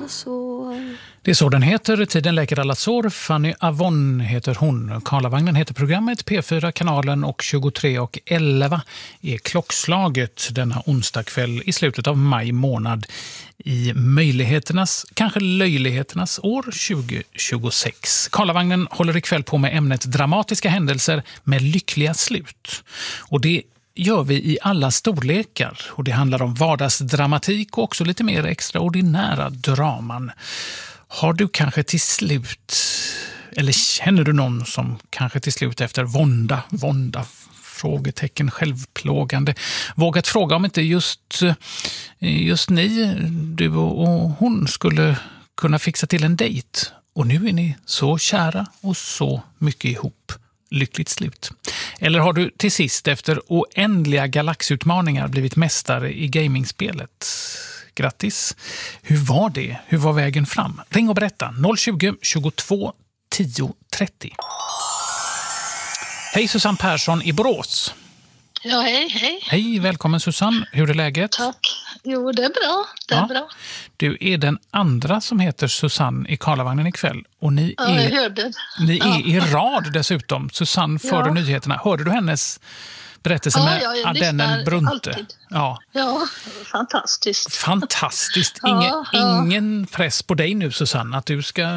sår. Det är så den heter. Tiden läker alla sår. Fanny Avon heter hon. Karlavagnen heter programmet. P4 kanalen och 23:11 är klockslaget denna onsdagkväll i slutet av maj månad i möjligheternas, kanske löjligheternas år 2026. Karlavagnen håller ikväll på med ämnet dramatiska händelser med lyckliga slut. Och det gör vi i alla storlekar, och det handlar om vardagsdramatik och också lite mer extraordinära draman. Har du kanske till slut, eller känner du någon som kanske till slut efter vånda, frågetecken, självplågande, vågat fråga om inte just ni, du och hon, skulle kunna fixa till en dejt, och nu är ni så kära och så mycket ihop? Lyckligt slut. Eller har du till sist efter oändliga galaxutmaningar blivit mästare i gamingspelet? Grattis! Hur var det? Hur var vägen fram? Ring och berätta. 020 22 10 30. Hej, Susanne Persson i Borås. Ja, hej. Hej, välkommen Susanne. Hur är läget? Tack. Jo, det är bra. Det är bra. Du är den andra som heter Susanne i Karlavagnen ikväll. Och ni Ja, jag hörde. Ni är i rad dessutom. Susanne före nyheterna. Hörde du hennes berättelse med Ardennen Brunte? Alltid. Ja, fantastiskt. Fantastiskt. Ingen press på dig nu, Susanne, att du ska